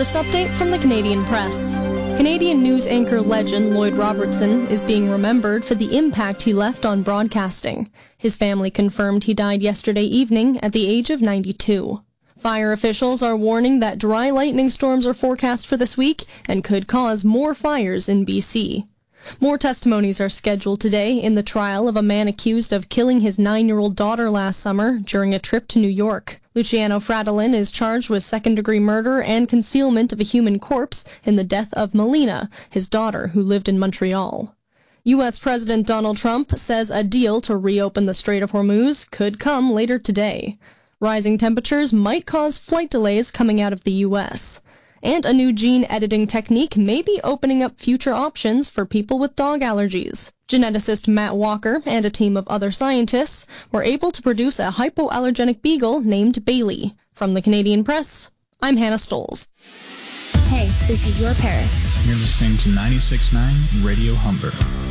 this update from the Canadian Press. Canadian news anchor legend Lloyd Robertson is being remembered for the impact he left on broadcasting. His family confirmed he died yesterday evening at the age of 92. Fire officials are warning that dry lightning storms are forecast for this week and could cause more fires in BC. More testimonies are scheduled today in the trial of a man accused of killing his 9-year-old daughter last summer during a trip to New York. Luciano Fradolin is charged with second-degree murder and concealment of a human corpse in the death of Melina, his daughter, who lived in Montreal. U.S. President Donald Trump says a deal to reopen the Strait of Hormuz could come later today. Rising temperatures might cause flight delays coming out of the U.S., and a new gene editing technique may be opening up future options for people with dog allergies. Geneticist Matt Walker and a team of other scientists were able to produce a hypoallergenic beagle named Bailey. From the Canadian Press, I'm Hannah Stoles. Hey, this is your Paris. You're listening to 96.9 Radio Humber.